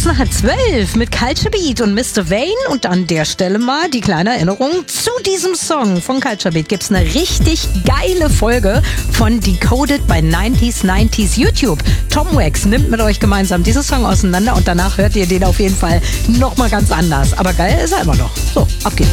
nach 12 mit Culture Beat und Mr. Vane. Und an der Stelle mal die kleine Erinnerung zu diesem Song von Culture Beat. Gibt's eine richtig geile Folge von Decoded bei 90s YouTube. Tom Wax nimmt mit euch gemeinsam diesen Song auseinander und danach hört ihr den auf jeden Fall nochmal ganz anders. Aber geil ist er immer noch. So, ab geht's.